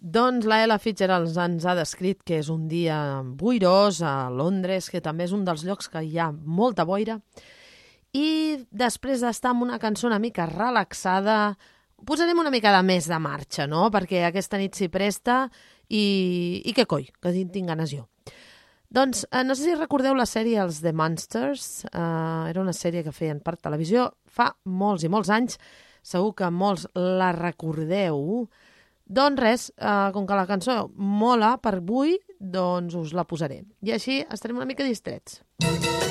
Doncs la Ella Fitzgerald ens ha descrit que és un dia boirós a Londres, que també és un dels llocs que hi ha molta boira. I després d'estar amb una cançó una mica relaxada, posarem una mica de més de marxa, no? Perquè aquesta nit s'hi presta i que coi, que tinc ganes jo. Doncs no sé si recordeu la sèrie Els The Munsters. Era una sèrie que feien per televisió fa molts i molts anys. Segur que molts la recordeu. Doncs res, com que la cançó mola per avui, doncs us la posaré. I així estarem una mica distrets.